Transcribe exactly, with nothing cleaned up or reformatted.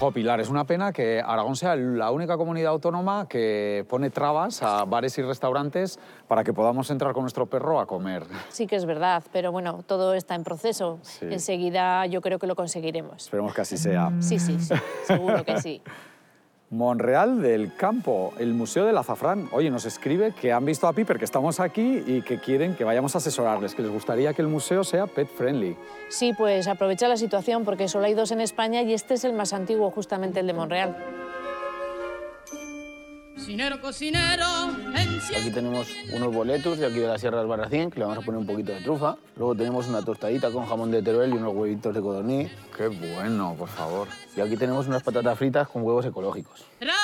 Jo, Pilar, es una pena que Aragón sea la única comunidad autónoma que pone trabas a bares y restaurantes para que podamos entrar con nuestro perro a comer. Sí que es verdad, pero bueno, todo está en proceso. Sí. Enseguida yo creo que lo conseguiremos. Esperemos que así sea. Sí, sí, sí, seguro que sí. Monreal del Campo, el Museo del Azafrán. Oye, nos escribe que han visto a Piper, que estamos aquí y que quieren que vayamos a asesorarles, que les gustaría que el museo sea pet friendly. Sí, pues aprovecha la situación porque solo hay dos en España y este es el más antiguo, justamente el de Monreal. Cocinero, cocinero, Aquí tenemos unos boletos de aquí de la Sierra del Barracín, que le vamos a poner un poquito de trufa. Luego tenemos una tostadita con jamón de Teruel y unos huevitos de codorniz. Qué bueno, por favor. Y aquí tenemos unas patatas fritas con huevos ecológicos. Ra